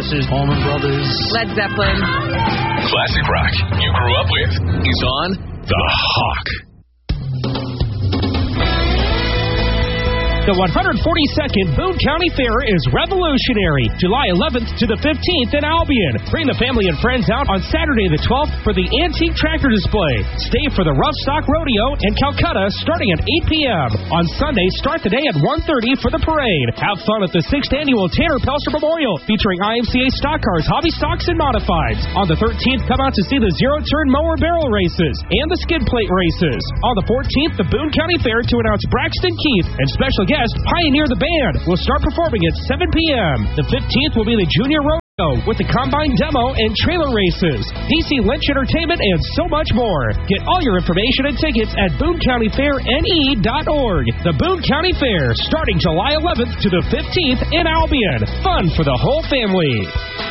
Genesis, Allman Brothers, Led Zeppelin. Classic rock you grew up with is on The Hawk. The 142nd Boone County Fair is revolutionary. July 11th to the 15th in Albion. Bring the family and friends out on Saturday the 12th for the Antique Tractor Display. Stay for the Rough Stock Rodeo in Calcutta starting at 8 p.m. On Sunday, start the day at 1:30 for the parade. Have fun at the 6th Annual Tanner Pelster Memorial featuring IMCA stock cars, hobby stocks, and modifieds. On the 13th, come out to see the zero-turn mower barrel races and the skid plate races. On the 14th, the Boone County Fair to announce Braxton Keith and special guest Pioneer the Band will start performing at 7 p.m. The 15th will be the Junior Rodeo with the Combine Demo and Trailer Races, DC Lynch Entertainment, and so much more. Get all your information and tickets at BooneCountyFairNE.org. The Boone County Fair, starting July 11th to the 15th in Albion. Fun for the whole family.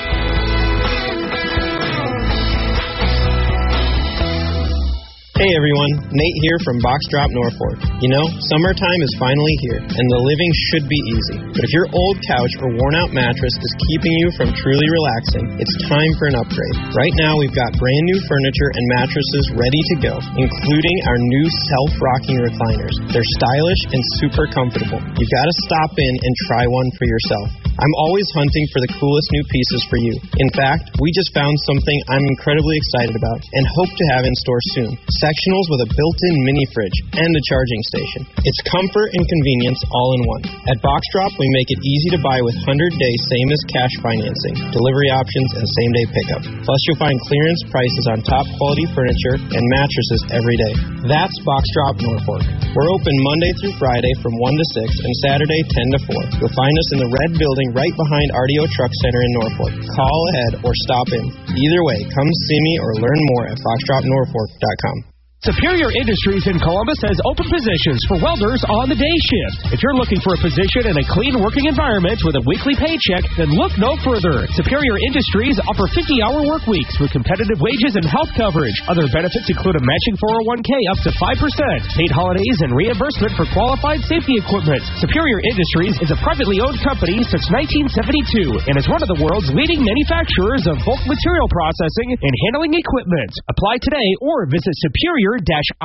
Hey everyone, Nate here from Box Drop Norfolk. You know, summertime is finally here, and the living should be easy. But if your old couch or worn-out mattress is keeping you from truly relaxing, it's time for an upgrade. Right now, we've got brand new furniture and mattresses ready to go, including our new self-rocking recliners. They're stylish and super comfortable. You've got to stop in and try one for yourself. I'm always hunting for the coolest new pieces for you. In fact, we just found something I'm incredibly excited about and hope to have in store soon. Sectionals with a built-in mini fridge and a charging station. It's comfort and convenience all in one. At Box Drop, we make it easy to buy with 100-day same-as-cash financing, delivery options, and same-day pickup. Plus, you'll find clearance prices on top-quality furniture and mattresses every day. That's Box Drop Norfolk. We're open Monday through Friday from 1 to 6 and Saturday 10 to 4. You'll find us in the red building right behind RDO Truck Center in Norfolk. Call ahead or stop in. Either way, come see me or learn more at foxdropnorfolk.com. Superior Industries in Columbus has open positions for welders on the day shift. If you're looking for a position in a clean working environment with a weekly paycheck, then look no further. Superior Industries offer 50-hour work weeks with competitive wages and health coverage. Other benefits include a matching 401k up to 5%, paid holidays, and reimbursement for qualified safety equipment. Superior Industries is a privately owned company since 1972 and is one of the world's leading manufacturers of bulk material processing and handling equipment. Apply today or visit superior-ind.com.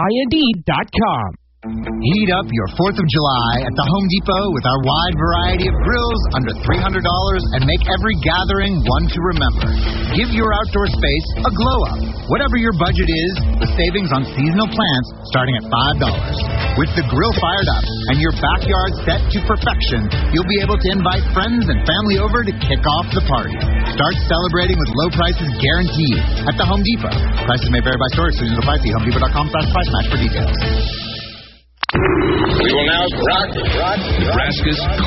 Heat up your 4th of July at the Home Depot with our wide variety of grills under $300 and make every gathering one to remember. Give your outdoor space a glow up. Whatever your budget is, the savings on seasonal plants starting at $5. With the grill fired up and your backyard set to perfection, you'll be able to invite friends and family over to kick off the party. Start celebrating with low prices guaranteed at the Home Depot. Prices may vary by store. Exclusions apply. See HomeDepot.com/price match for details. We will now rock Nebraska's